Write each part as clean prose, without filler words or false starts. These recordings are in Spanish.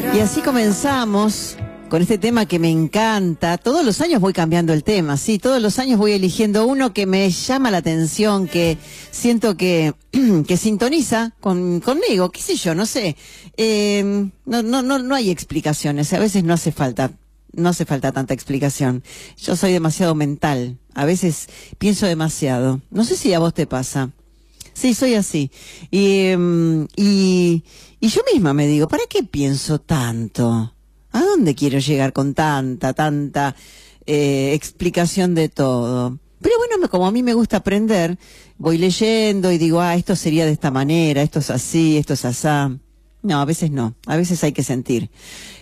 Y así comenzamos con este tema que me encanta. Todos los años voy cambiando el tema, sí, todos los años voy eligiendo uno que me llama la atención, que siento que sintoniza conmigo, qué sé yo, no sé. No hay explicaciones, a veces no hace falta tanta explicación. Yo soy demasiado mental, a veces pienso demasiado. No sé si a vos te pasa. Sí, soy así. Y yo misma me digo, ¿para qué pienso tanto? ¿A dónde quiero llegar con tanta explicación de todo? Pero bueno, como a mí me gusta aprender, voy leyendo y digo, esto sería de esta manera, esto es así, esto es asá. No, a veces no, a veces hay que sentir.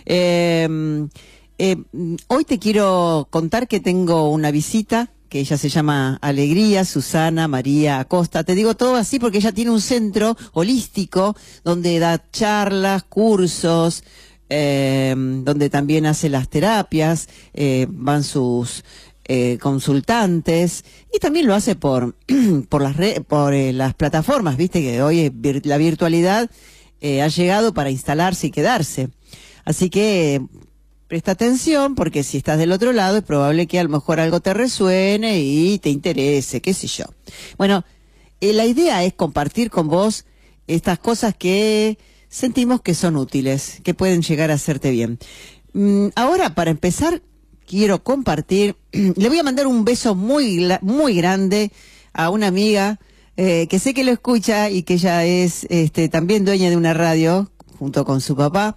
Hoy te quiero contar que tengo una visita, que ella se llama Alegría Susana María Acosta. Te digo todo así porque ella tiene un centro holístico donde da charlas, cursos, donde también hace las terapias, van sus consultantes, y también lo hace por las plataformas, viste que hoy la virtualidad ha llegado para instalarse y quedarse. Así que presta atención, porque si estás del otro lado es probable que a lo mejor algo te resuene y te interese, qué sé yo. Bueno, la idea es compartir con vos estas cosas que sentimos que son útiles, que pueden llegar a hacerte bien. Ahora, para empezar, quiero compartir, le voy a mandar un beso muy grande a una amiga que sé que lo escucha y que ella es también dueña de una radio, junto con su papá.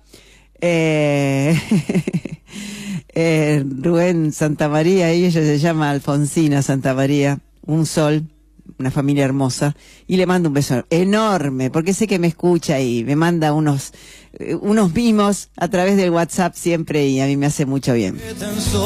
Rubén Santamaría, y ella se llama Alfonsina Santamaría, un sol, una familia hermosa, y le mando un beso enorme, porque sé que me escucha y me manda unos mimos a través del WhatsApp siempre, y a mí me hace mucho bien.